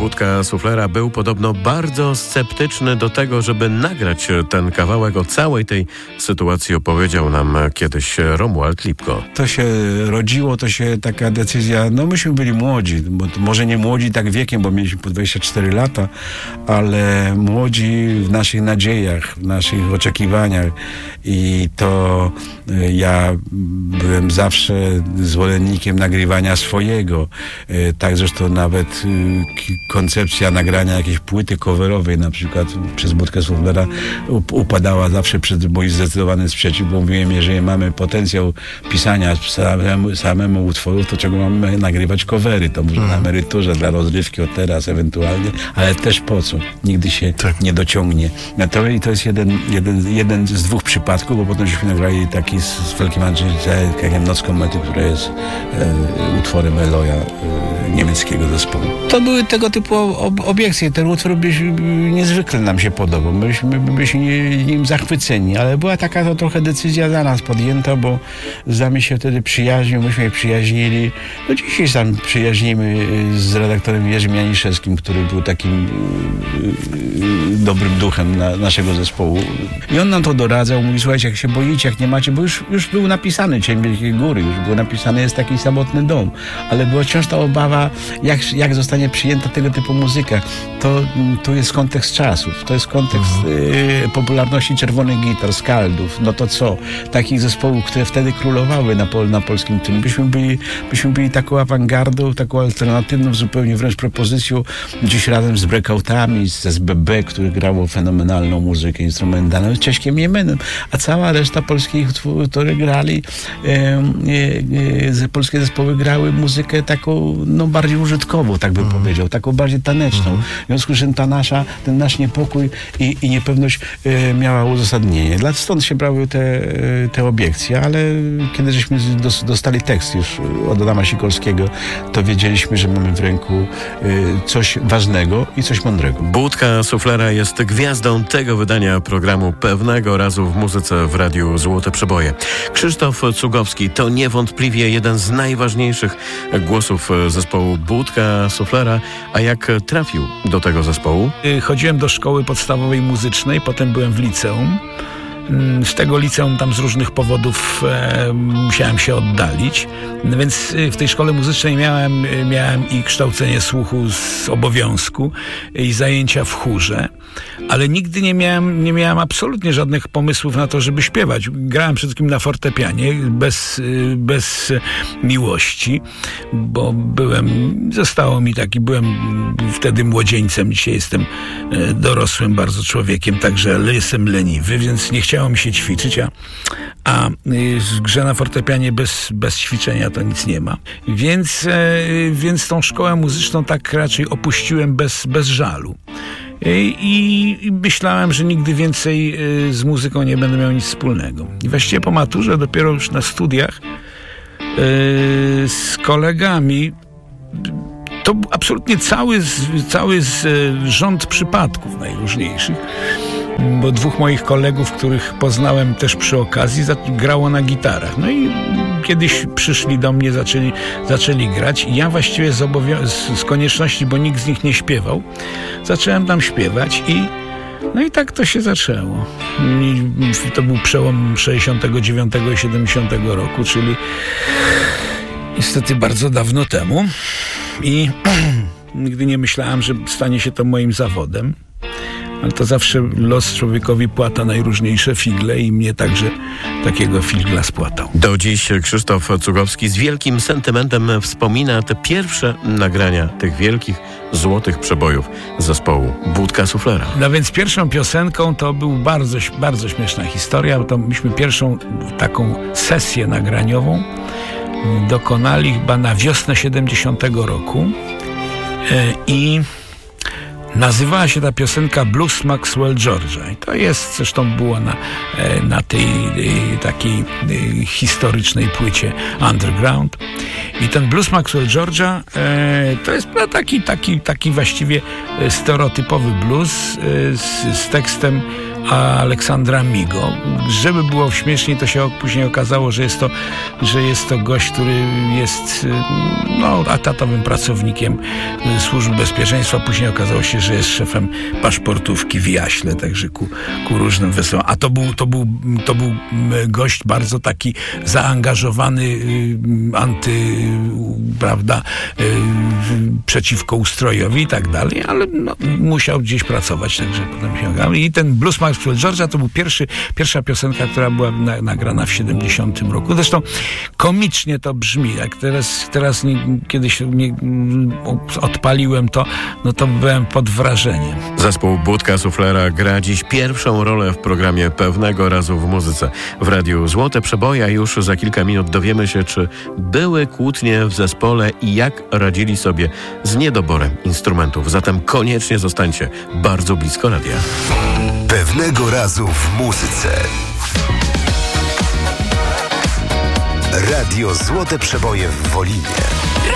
Budka Suflera był podobno bardzo sceptyczny do tego, żeby nagrać ten kawałek. O całej tej sytuacji opowiedział nam kiedyś Romuald Lipko. To się rodziło, taka decyzja, myśmy byli młodzi, bo może nie młodzi tak wiekiem, bo mieliśmy po 24 lata, ale młodzi w naszych nadziejach, w naszych oczekiwaniach i to ja byłem zawsze zwolennikiem nagrywania swojego. Tak zresztą nawet koncepcja nagrania jakiejś płyty coverowej na przykład przez Budkę Suflera upadała zawsze przed mój zdecydowany sprzeciw, bo mówiłem, jeżeli mamy potencjał pisania samemu utworu, to czego mamy nagrywać covery? To może na emeryturze, dla rozrywki od teraz ewentualnie, ale też po co? Nigdy się nie dociągnie. I to jest jeden z dwóch przypadków, bo potem żeśmy nagrali taki z Felkiem Andrzejczykiem Noc komety, która jest utworem Eloja, niemieckiego zespołu. To były tego typu obiekcje. Ten utwór niezwykle nam się podobał. Byliśmy nim zachwyceni, ale była taka to trochę decyzja za nas podjęta, bo znamy się wtedy przyjaźnił, myśmy przyjaźnili. Do dzisiaj sam przyjaźnimy z redaktorem Jerzym Janiszewskim, który był takim dobrym duchem naszego zespołu. I on nam to doradzał, mówi, słuchajcie, jak się boicie, jak nie macie, bo już był napisany Cień Wielkiej Góry, już był napisany Jest taki samotny dom, ale była wciąż ta obawa, jak zostanie przyjęta tego typu muzyka. To jest kontekst czasów, to jest kontekst popularności czerwonych gitar, skaldów, no to co? Takich zespołów, które wtedy królowały na polskim tym. Byśmy byli taką awangardą, taką alternatywną zupełnie wręcz propozycją, gdzieś razem z breakoutami, z SBB, które grało fenomenalną muzykę instrumentalną, z Cześkiem Jemenem, a cała reszta polskich, które grali, polskie zespoły grały muzykę taką, bardziej użytkową, tak bym powiedział, taką bardziej taneczną. W związku z czym ten nasz niepokój i niepewność miała uzasadnienie. Stąd się brały te obiekcje, ale kiedy żeśmy dostali tekst już od Adama Sikorskiego, to wiedzieliśmy, że mamy w ręku coś ważnego i coś mądrego. Budka Suflera jest gwiazdą tego wydania programu Pewnego Razu w muzyce w Radiu Złote Przeboje. Krzysztof Cugowski to niewątpliwie jeden z najważniejszych głosów zespołu Budka Suflera. A jak trafił do tego zespołu? Chodziłem do szkoły podstawowej muzycznej, potem byłem w liceum. Z tego liceum tam z różnych powodów musiałem się oddalić, więc w tej szkole muzycznej miałem i kształcenie słuchu z obowiązku i zajęcia w chórze, ale nigdy nie miałem absolutnie żadnych pomysłów na to, żeby śpiewać. Grałem przede wszystkim na fortepianie bez miłości, bo byłem wtedy młodzieńcem, dzisiaj jestem dorosłym bardzo człowiekiem, także jestem leniwy, więc nie chciało mi się ćwiczyć, a w grze na fortepianie bez ćwiczenia to nic nie ma. Więc tą szkołę muzyczną tak raczej opuściłem bez żalu. I myślałem, że nigdy więcej z muzyką nie będę miał nic wspólnego. I właściwie po maturze, dopiero już na studiach z kolegami, to absolutnie cały rząd przypadków najróżniejszych, bo dwóch moich kolegów, których poznałem też przy okazji, grało na gitarach. No i kiedyś przyszli do mnie, zaczęli grać i ja właściwie z konieczności, bo nikt z nich nie śpiewał, zacząłem tam śpiewać i tak to się zaczęło. I to był przełom 69 i 70 roku, czyli niestety bardzo dawno temu. I nigdy nie myślałem, że stanie się to moim zawodem. Ale to zawsze los człowiekowi płata najróżniejsze figle i mnie także takiego figla spłatał. Do dziś Krzysztof Cugowski z wielkim sentymentem wspomina te pierwsze nagrania tych wielkich, złotych przebojów zespołu Budka Suflera. No więc pierwszą piosenką to był bardzo, bardzo śmieszna historia, bo to myśmy pierwszą taką sesję nagraniową dokonali chyba na wiosnę 70 roku i nazywała się ta piosenka Blues Maxwell Georgia. I to jest, zresztą było na tej takiej historycznej płycie Underground. I ten Blues Maxwell Georgia to jest taki właściwie stereotypowy blues z tekstem Aleksandra Migo. Żeby było śmieszniej, to się później okazało, że jest to gość, który jest etatowym pracownikiem Służby Bezpieczeństwa. Później okazało się, że jest szefem paszportówki w Jaśle, także ku różnym wesołom. A to był gość bardzo taki zaangażowany przeciwko ustrojowi i tak dalej, ale musiał gdzieś pracować, także potem się ogarnął. I ten Blues Maxwell George'a to był pierwsza piosenka, która była nagrana w 70 roku. Zresztą komicznie to brzmi, jak teraz kiedyś odpaliłem to, to byłem pod wrażeniem. Zespół Budka Suflera gra dziś pierwszą rolę w programie Pewnego Razu w muzyce w Radiu Złote Przeboje. Już za kilka minut dowiemy się, czy były kłótnie w zespole i jak radzili sobie z niedoborem instrumentów. Zatem koniecznie zostańcie bardzo blisko radia. Pewnego Razu w muzyce. Radio Złote Przeboje w Wolinie.